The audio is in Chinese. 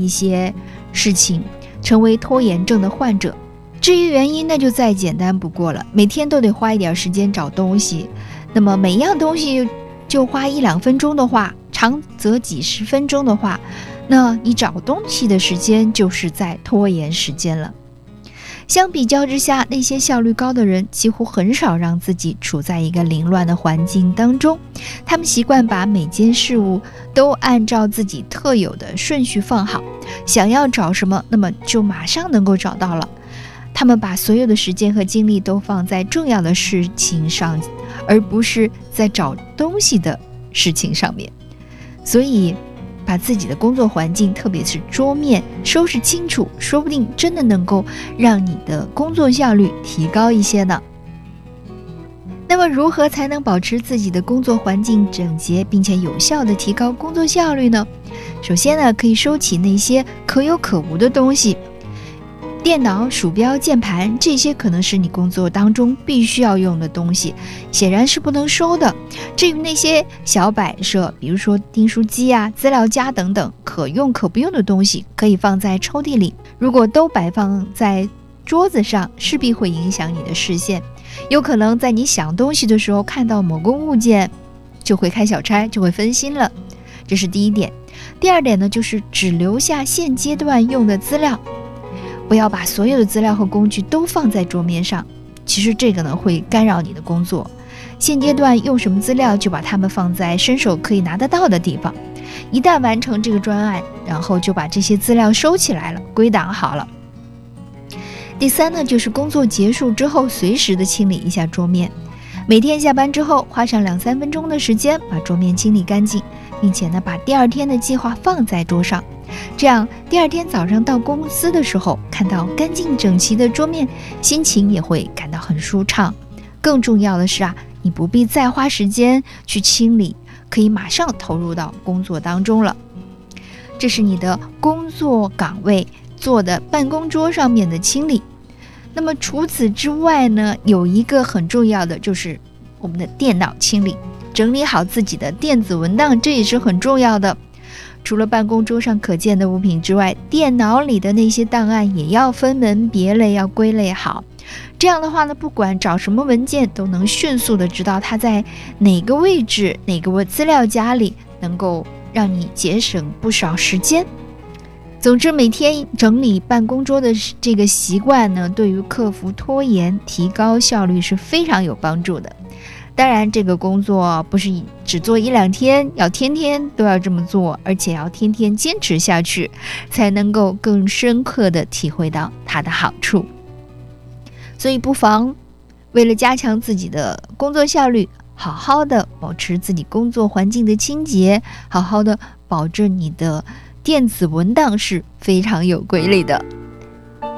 一些事情，成为拖延症的患者。至于原因，那就再简单不过了，每天都得花一点时间找东西，那么每样东西就花1-2分钟的话，长则几十分钟的话，那你找东西的时间就是在拖延时间了。相比较之下，那些效率高的人几乎很少让自己处在一个凌乱的环境当中，他们习惯把每件事物都按照自己特有的顺序放好，想要找什么，那么就马上能够找到了。他们把所有的时间和精力都放在重要的事情上，而不是在找东西的事情上面。所以把自己的工作环境，特别是桌面收拾清楚，说不定真的能够让你的工作效率提高一些呢。那么如何才能保持自己的工作环境整洁，并且有效地提高工作效率呢？首先呢，可以收起那些可有可无的东西，电脑、鼠标、键盘，这些可能是你工作当中必须要用的东西，显然是不能收的。至于那些小摆设，比如说订书机啊、资料夹等等，可用可不用的东西，可以放在抽屉里。如果都摆放在桌子上，势必会影响你的视线，有可能在你想东西的时候看到某个物件，就会开小差，就会分心了。这是第一点。第二点呢，就是只留下现阶段用的资料，不要把所有的资料和工具都放在桌面上，其实这个呢会干扰你的工作。现阶段用什么资料，就把它们放在伸手可以拿得到的地方。一旦完成这个专案，然后就把这些资料收起来了，归档好了。第三呢，就是工作结束之后，随时的清理一下桌面。每天下班之后，花上2-3分钟的时间，把桌面清理干净，并且呢，把第二天的计划放在桌上。这样第二天早上到公司的时候，看到干净整齐的桌面，心情也会感到很舒畅。更重要的是你不必再花时间去清理，可以马上投入到工作当中了。这是你的工作岗位做的办公桌上面的清理。那么除此之外呢，有一个很重要的，就是我们的电脑清理，整理好自己的电子文档，这也是很重要的。除了办公桌上可见的物品之外，电脑里的那些档案也要分门别类，要归类好。这样的话呢，不管找什么文件，都能迅速的知道它在哪个位置，哪个资料夹里，能够让你节省不少时间。总之，每天整理办公桌的这个习惯呢，对于克服拖延、提高效率是非常有帮助的。当然，这个工作不是只做1-2天，要天天都要这么做，而且要天天坚持下去，才能够更深刻地体会到它的好处。所以不妨为了加强自己的工作效率，好好的保持自己工作环境的清洁，好好的保证你的电子文档是非常有规律的。